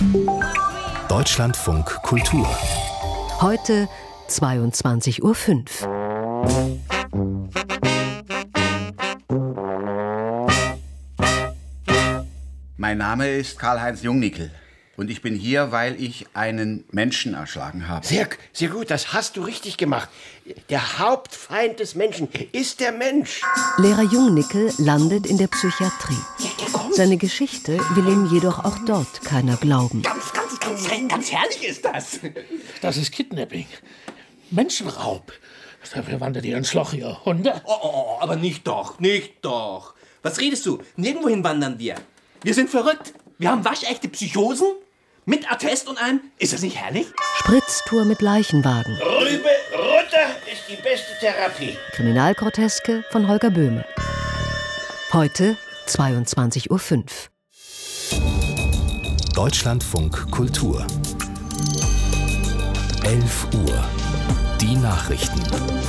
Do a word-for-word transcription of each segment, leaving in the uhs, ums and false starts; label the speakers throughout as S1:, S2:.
S1: Deutschlandfunk Kultur.
S2: Heute zweiundzwanzig Uhr fünf.
S3: Mein Name ist Karl-Heinz Jungnickel und ich bin hier, weil ich einen Menschen erschlagen habe.
S4: Sehr, sehr gut, das hast du richtig gemacht. Der Hauptfeind des Menschen ist der Mensch.
S2: Lehrer Jungnickel landet in der Psychiatrie.
S4: Ja, der kommt.
S2: Seine Geschichte will ihm jedoch auch dort keiner glauben.
S4: Ganz, ganz, ganz, ganz herrlich ist das.
S5: Das ist Kidnapping. Menschenraub. Dafür wandert ihr ins Loch, ihr Hunde.
S6: Oh, oh, oh, aber nicht doch, nicht doch. Was redest du? Nirgendwohin wandern wir. Wir sind verrückt. Wir haben waschechte Psychosen. Mit Attest und allem. Ist das nicht herrlich?
S2: Spritztour mit Leichenwagen.
S4: Rübe runter ist die beste Therapie.
S2: Kriminalgroteske von Holger Böhme. Heute zweiundzwanzig Uhr fünf.
S1: Deutschlandfunk Kultur. elf Uhr. Die Nachrichten.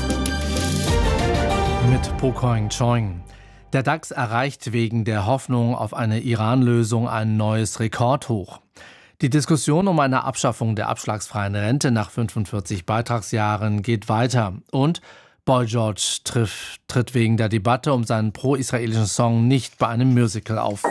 S7: Mit Po Koing Choing. Der DAX erreicht wegen der Hoffnung auf eine Iran-Lösung ein neues Rekordhoch. Die Diskussion um eine Abschaffung der abschlagsfreien Rente nach fünfundvierzig Beitragsjahren geht weiter. Und Boy George triff, tritt wegen der Debatte um seinen pro-israelischen Song nicht bei einem Musical auf.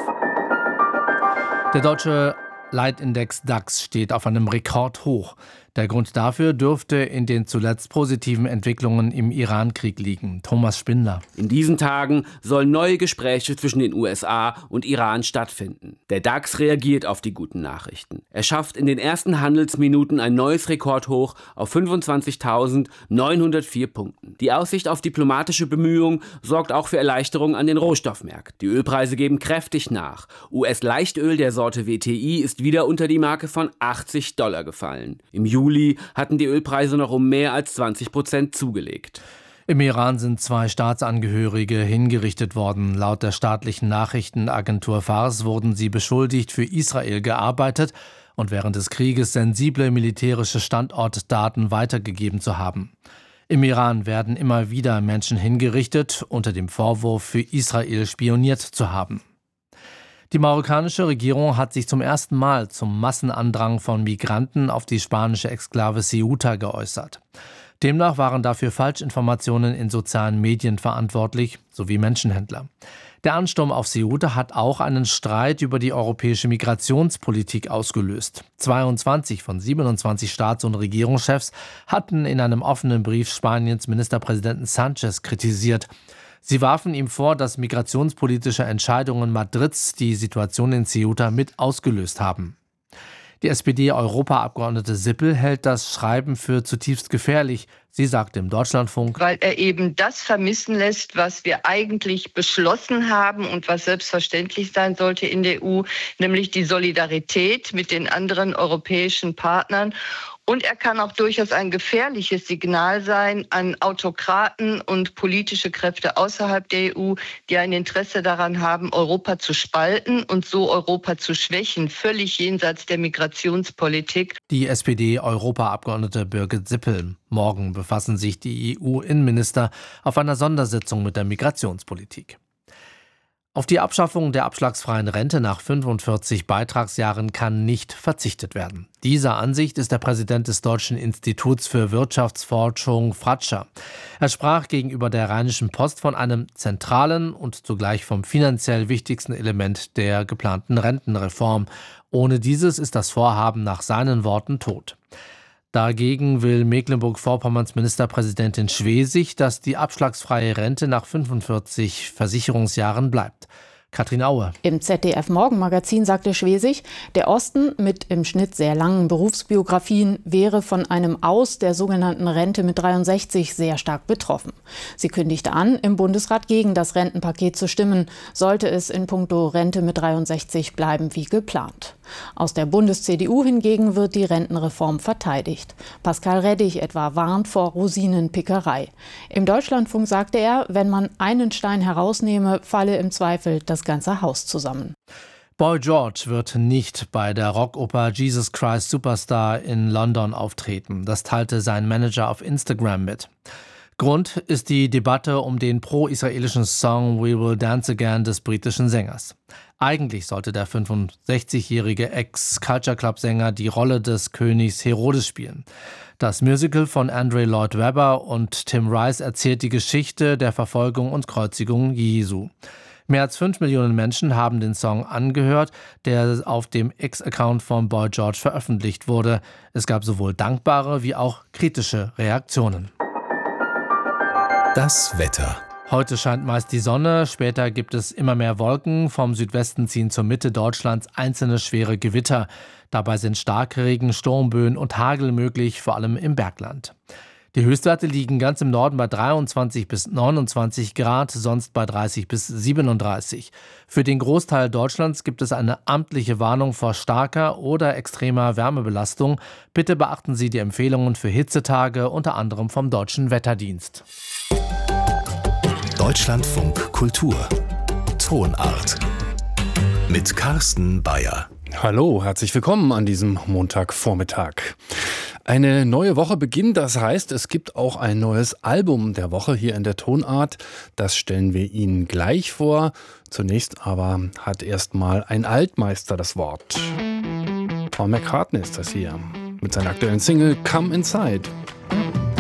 S7: Der deutsche Leitindex DAX steht auf einem Rekordhoch. Der Grund dafür dürfte in den zuletzt positiven Entwicklungen im Iran-Krieg liegen. Thomas Spindler.
S8: In diesen Tagen sollen neue Gespräche zwischen den U S A und Iran stattfinden. Der DAX reagiert auf die guten Nachrichten. Er schafft in den ersten Handelsminuten ein neues Rekordhoch auf fünfundzwanzigtausendneunhundertvier Punkten. Die Aussicht auf diplomatische Bemühungen sorgt auch für Erleichterung an den Rohstoffmärkten. Die Ölpreise geben kräftig nach. U S-Leichtöl der Sorte W T I ist wieder unter die Marke von achtzig Dollar gefallen. Im Juli hatten die Ölpreise noch um mehr als zwanzig Prozent zugelegt.
S7: Im Iran sind zwei Staatsangehörige hingerichtet worden. Laut der staatlichen Nachrichtenagentur Fars wurden sie beschuldigt, für Israel gearbeitet und während des Krieges sensible militärische Standortdaten weitergegeben zu haben. Im Iran werden immer wieder Menschen hingerichtet, unter dem Vorwurf, für Israel spioniert zu haben. Die marokkanische Regierung hat sich zum ersten Mal zum Massenandrang von Migranten auf die spanische Exklave Ceuta geäußert. Demnach waren dafür Falschinformationen in sozialen Medien verantwortlich, sowie Menschenhändler. Der Ansturm auf Ceuta hat auch einen Streit über die europäische Migrationspolitik ausgelöst. zweiundzwanzig von siebenundzwanzig Staats- und Regierungschefs hatten in einem offenen Brief Spaniens Ministerpräsidenten Sánchez kritisiert. Sie warfen ihm vor, dass migrationspolitische Entscheidungen Madrids die Situation in Ceuta mit ausgelöst haben. Die S P D-Europaabgeordnete Sippel hält das Schreiben für zutiefst gefährlich. Sie sagt im Deutschlandfunk:
S9: Weil er eben das vermissen lässt, was wir eigentlich beschlossen haben und was selbstverständlich sein sollte in der E U, nämlich die Solidarität mit den anderen europäischen Partnern. Und er kann auch durchaus ein gefährliches Signal sein an Autokraten und politische Kräfte außerhalb der E U, die ein Interesse daran haben, Europa zu spalten und so Europa zu schwächen, völlig jenseits der Migrationspolitik.
S7: Die S P D-Europaabgeordnete Birgit Sippel. Morgen befassen sich die E U-Innenminister auf einer Sondersitzung mit der Migrationspolitik. Auf die Abschaffung der abschlagsfreien Rente nach fünfundvierzig Beitragsjahren kann nicht verzichtet werden. Dieser Ansicht ist der Präsident des Deutschen Instituts für Wirtschaftsforschung Fratscher. Er sprach gegenüber der Rheinischen Post von einem zentralen und zugleich vom finanziell wichtigsten Element der geplanten Rentenreform. Ohne dieses ist das Vorhaben nach seinen Worten tot. Dagegen will Mecklenburg-Vorpommerns Ministerpräsidentin Schwesig, dass die abschlagsfreie Rente nach fünfundvierzig Versicherungsjahren bleibt. Katrin Aue.
S10: Im Z D F-Morgenmagazin sagte Schwesig, der Osten mit im Schnitt sehr langen Berufsbiografien wäre von einem Aus der sogenannten Rente mit dreiundsechzig sehr stark betroffen. Sie kündigte an, im Bundesrat gegen das Rentenpaket zu stimmen, sollte es in puncto Rente mit dreiundsechzig bleiben wie geplant. Aus der Bundes-C D U hingegen wird die Rentenreform verteidigt. Pascal Reddich etwa warnt vor Rosinenpickerei. Im Deutschlandfunk sagte er, wenn man einen Stein herausnehme, falle im Zweifel das ganze Haus zusammen.
S7: Boy George wird nicht bei der Rockoper Jesus Christ Superstar in London auftreten. Das teilte sein Manager auf Instagram mit. Grund ist die Debatte um den pro-israelischen Song We Will Dance Again des britischen Sängers. Eigentlich sollte der fünfundsechzigjährige Ex-Culture-Club-Sänger die Rolle des Königs Herodes spielen. Das Musical von Andrew Lloyd Webber und Tim Rice erzählt die Geschichte der Verfolgung und Kreuzigung Jesu. Mehr als fünf Millionen Menschen haben den Song angehört, der auf dem X-Account von Boy George veröffentlicht wurde. Es gab sowohl dankbare wie auch kritische Reaktionen.
S1: Das Wetter.
S7: Heute scheint meist die Sonne, später gibt es immer mehr Wolken. Vom Südwesten ziehen zur Mitte Deutschlands einzelne schwere Gewitter. Dabei sind Starkregen, Sturmböen und Hagel möglich, vor allem im Bergland. Die Höchstwerte liegen ganz im Norden bei dreiundzwanzig bis neunundzwanzig Grad, sonst bei dreißig bis siebenunddreißig. Für den Großteil Deutschlands gibt es eine amtliche Warnung vor starker oder extremer Wärmebelastung. Bitte beachten Sie die Empfehlungen für Hitzetage, unter anderem vom Deutschen Wetterdienst.
S1: Deutschlandfunk Kultur. Tonart. Mit Carsten Bayer.
S11: Hallo, herzlich willkommen an diesem Montagvormittag. Eine neue Woche beginnt, das heißt, es gibt auch ein neues Album der Woche hier in der Tonart. Das stellen wir Ihnen gleich vor. Zunächst aber hat erstmal ein Altmeister das Wort. Paul McCartney ist das hier mit seiner aktuellen Single Come Inside.